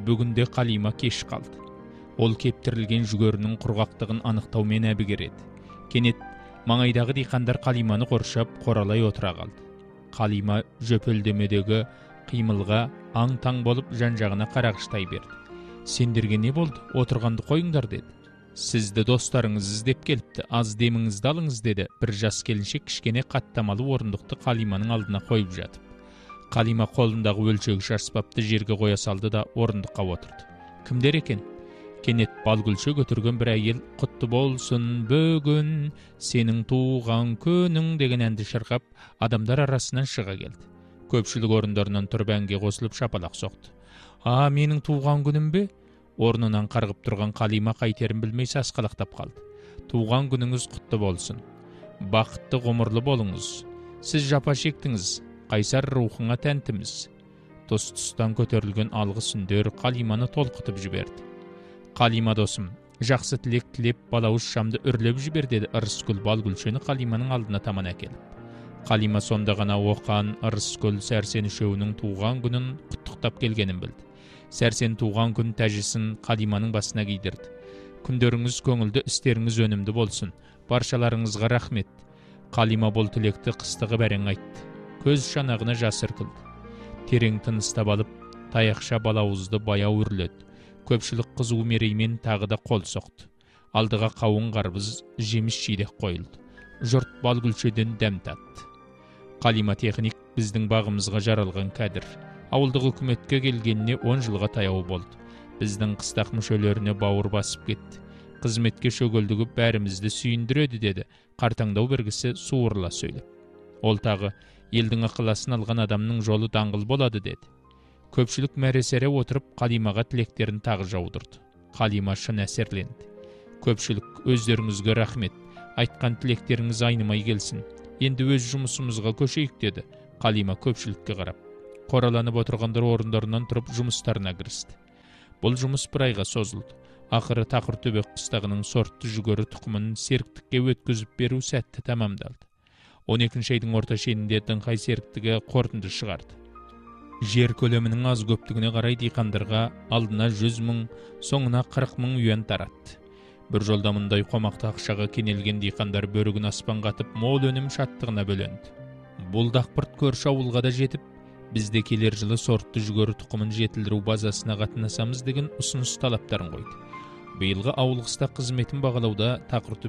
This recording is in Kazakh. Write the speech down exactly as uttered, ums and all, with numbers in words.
Бүгінде Қалима кеш қалды. Ол кептірілген жүгерінің құрғақтығын анықтаумен әбігереді. Кенет маңайдағы диқандар Қалиманы қоршап қоралай отыра қалды. Қалима жөпелдемедегі қимылға аң-таң болып жан-жағына қарағыштай берді. Сендерге не болды? Отырғанды қойыңдар деді. Сізді достарыңыз іздеп келіпті, аз деміңізді алыңыз деді. Бір жас келіншек кішкене қаттамалы орындықты Қалиманың алдына қойып жатып. Қалима қолындағы өлшегіш аспапты жерге қоя салды да орындыққа отырды. Кімдер екен? Кенет балгүлше көтерген бір әйел құтты болсын бүгін сенің туған күнің деген әнді шырқап адамдар арасынан шыға келді. Көпшілік орындарынан тұрып әнге қосылып шапалақ соқты. А, менің туған күнім бе? Орнынан қарғып тұрған Қалима қайтерін білмей сасқалақтап қалды. Туған күніңіз құтты болсын. Бақытты ғұмырлы болыңыз. Сіз жапа шектіңіз. Қайсар рухыңа тәнтіміз. Тұс-тұстан көтерілген алғы сүндер Қалиманы толқытып жіберді. Қалима досым, жақсы тілек тілеп балауыз шамды үрлеп жібер деді Ырысгүл балгүлшені Қалиманың алдына таман әкеліп. Қалима сонда ғана Оқан, Ырысгүл, Сәрсен үшеуінің туған күнін құттықтап келгенін білді. Сәрсен туған күн тәжісін Қалиманың басына кидірді. Күндеріңіз көңілді, істеріңіз өнімді болсын. Баршаларыңызға рахмет. Қалима бұл тілекті қыстығы бәрең айтты. Көз шанағына жас іркілді. Терең тыныстап алып, таяқша балауызды баяу үрледі. Көпшілік қызу мереймен тағы да қол соқты. Алдыға қауын қарбыз, жеміс жидек қойылды. Жұрт балгүлшеден дәм татты. Қалима техник біздің бағымызға жаралған кәдір. Ауылдық үкіметке келгеніне он жылға таяу болды. Біздің қыстақ мүшелеріне бауыр басып кетті. Қызметке шөгілдігіп бәрімізді сүйіндіреді деді. Қартаңдау бергісі суырыла сөйлеп. Ол тағы, елдің ықыласын алған адамның жолы даңғыл болады деді. Көпшілік мәресере отырып Қалимаға тілектерін тағы жаудырды. Қалима шын әсерленді. Көпшілік, өздеріңізге рахмет. Айтқан тілектеріңіз айнымай келсін. Енді өз жұмысымызға көшейік деді. Қалима көпшілікке қарап. Қораланып отырғандар орындарынан тұрып жұмыстарына кірісті. Бұл жұмыс бір айға созылды. Ақыры Тақыртөбек қыстағының сортты жүгері тұқымын серіктікке өткізіп беру сәтті тамамдалды. он екінші айдың орта шенінде Дыңқай серіктігі қорытынды шығарды. Жер көлемінің аз көптігіне қарай диқандарға алдына жүз мың, соңына қырық мың юан таратты. Бір жолда мұндай қомақты ақшаға кенелген диқандар бөрігін аспан қатып, мол өнім шаттығына бөленді. Бұл дақпырт көрші ауылға да жетіп, бізде келер жылы сортты жүгері тұқымын жетілдіру базасына қатынасамыз деген ұсыныс талаптарын қойды. Биылғы ауыл қыстақ қызметін бағалауда Тақыртөбек